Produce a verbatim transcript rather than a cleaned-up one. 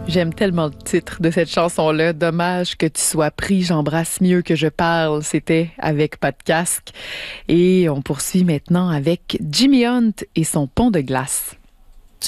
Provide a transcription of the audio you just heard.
J'aime tellement le titre de cette chanson-là. Dommage que tu sois pris, j'embrasse mieux que je parle. C'était avec Pas de casque. Et on poursuit maintenant avec Jimmy Hunt et son pont de glace.